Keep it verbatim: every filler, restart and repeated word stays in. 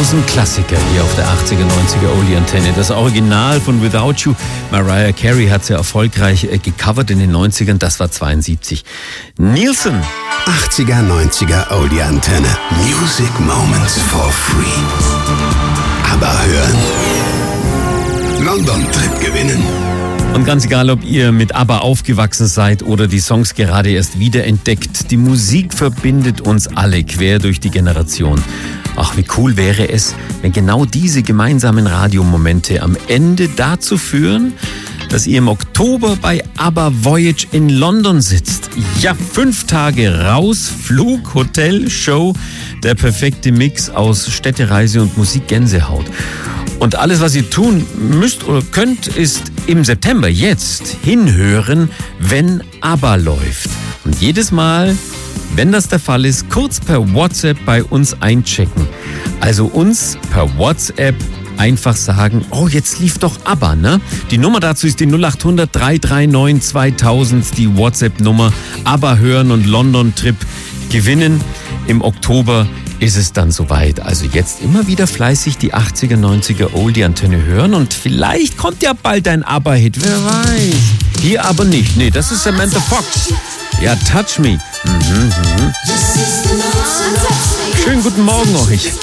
tausend Klassiker hier auf der achtziger, neunziger Oldie-Antenne. Das Original von Without You. Mariah Carey hat sie erfolgreich gecovert in den neunzigern. Das war zweiundsiebzig. Nielsen. achtziger, neunziger Oldie-Antenne. Music Moments for free. Aber hören. London-Trip gewinnen. Und ganz egal, ob ihr mit ABBA aufgewachsen seid oder die Songs gerade erst wiederentdeckt, die Musik verbindet uns alle quer durch die Generation. Ach, wie cool wäre es, wenn genau diese gemeinsamen Radiomomente am Ende dazu führen, dass ihr im Oktober bei ABBA Voyage in London sitzt. Ja, fünf Tage raus, Flug, Hotel, Show, der perfekte Mix aus Städtereise und Musik-Gänsehaut. Und alles, was ihr tun müsst oder könnt, ist im September jetzt hinhören, wenn ABBA läuft. Und jedes Mal, wenn das der Fall ist, kurz per WhatsApp bei uns einchecken. Also uns per WhatsApp einfach sagen, oh, jetzt lief doch ABBA, ne? Die Nummer dazu ist die null acht hundert, drei drei neun, zweitausend, die WhatsApp-Nummer. ABBA hören und London-Trip gewinnen. Im Oktober ist es dann soweit. Also jetzt immer wieder fleißig die achtziger, neunziger Oldie-Antenne hören und vielleicht kommt ja bald ein ABBA-Hit, wer weiß. Hier aber nicht. Nee, das ist Samantha Fox. Ja, Touch Me. Mhm, mhm. Schönen guten Morgen euch.